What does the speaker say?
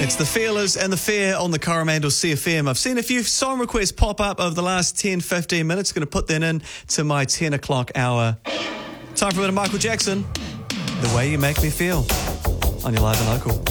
It's the Feelers and the Fair on the Coromandel CFM. I've seen a few song requests pop up over the last 10-15 minutes. Going to put that in to my 10 o'clock hour. Time for a bit of Michael Jackson. The Way You Make Me Feel on your Live and Local.